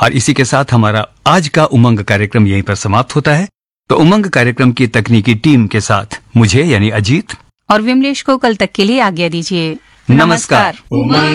और इसी के साथ हमारा आज का उमंग कार्यक्रम यहीं पर समाप्त होता है। तो उमंग कार्यक्रम की तकनीकी टीम के साथ मुझे यानी अजीत और विमलेश को कल तक के लिए आज्ञा दीजिए। नमस्कार।